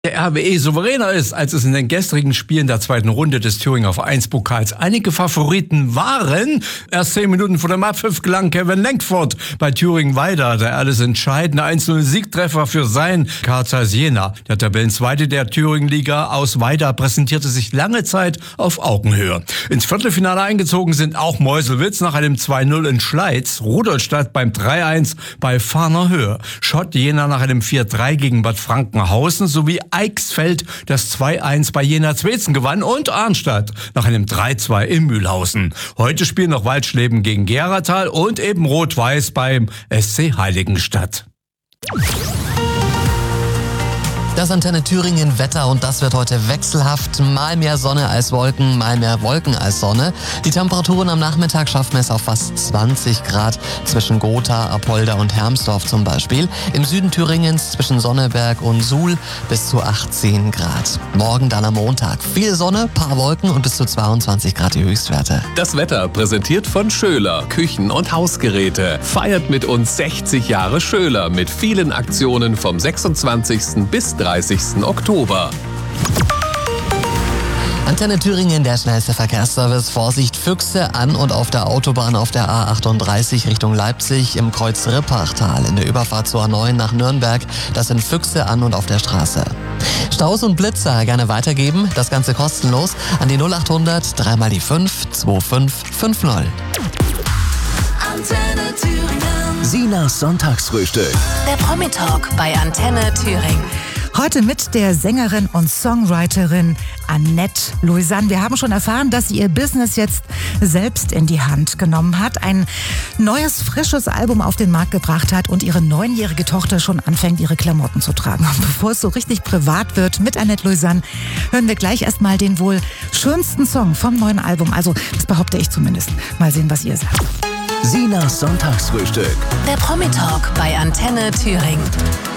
Der RWE souveräner ist, als es in den gestrigen Spielen der zweiten Runde des Thüringer Vereinspokals einige Favoriten waren. Erst 10 Minuten vor dem Abpfiff gelang Kevin Lenkvoort bei Thüringen weiter. Der alles entscheidende 1:0-Siegtreffer für sein Carl Zeiss Jena. Der Tabellenzweite der Thüringen-Liga aus Weida präsentierte sich lange Zeit auf Augenhöhe. Ins Viertelfinale eingezogen sind auch Meuselwitz nach einem 2:0 in Schleiz, Rudolstadt beim 3:1 bei Farner Höhe, Schott Jena nach einem 4:3 gegen Bad Frankenhausen sowie Eichsfeld das 2:1 bei Jena Zwetzen gewann und Arnstadt nach einem 3:2 in Mühlhausen. Heute spielen noch Waldschleben gegen Geratal und eben Rot-Weiß beim SC Heiligenstadt. Das Antenne Thüringen Wetter, und das wird heute wechselhaft. Mal mehr Sonne als Wolken, mal mehr Wolken als Sonne. Die Temperaturen am Nachmittag schaffen es auf fast 20 Grad zwischen Gotha, Apolda und Hermsdorf zum Beispiel. Im Süden Thüringens zwischen Sonneberg und Suhl bis zu 18 Grad. Morgen dann am Montag viel Sonne, paar Wolken und bis zu 22 Grad die Höchstwerte. Das Wetter präsentiert von Schöler, Küchen- und Hausgeräte. Feiert mit uns 60 Jahre Schöler mit vielen Aktionen vom 26. bis 30. Oktober. Antenne Thüringen, der schnellste Verkehrsservice. Vorsicht, Füchse an und auf der Autobahn auf der A38 Richtung Leipzig im Kreuz Rippachtal in der Überfahrt zur A9 nach Nürnberg. Das sind Füchse an und auf der Straße. Staus und Blitzer gerne weitergeben, das Ganze kostenlos an die 0800 3 mal die 5 2550. Antenne Thüringen. Sinas Sonntagsfrühstück. Der Promi-Talk bei Antenne Thüringen. Heute mit der Sängerin und Songwriterin Annette Louisanne. Wir haben schon erfahren, dass sie ihr Business jetzt selbst in die Hand genommen hat, ein neues, frisches Album auf den Markt gebracht hat und ihre 9-jährige Tochter schon anfängt, ihre Klamotten zu tragen. Und bevor es so richtig privat wird mit Annette Louisanne, hören wir gleich erstmal den wohl schönsten Song vom neuen Album. Also, das behaupte ich zumindest. Mal sehen, was ihr sagt. Sinas Sonntagsfrühstück. Der Promi-Talk bei Antenne Thüringen.